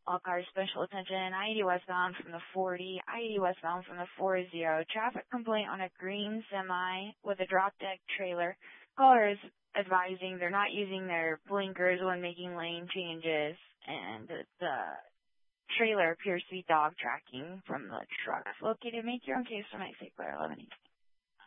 All cars special attention. I-80 westbound from the 40. I-80 westbound from the 40. Traffic complaint on a green semi with a drop deck trailer. Caller is advising they're not using their blinkers when making lane changes, and the trailer appears to be dog tracking from the truck. Located, make your own case for my 6 11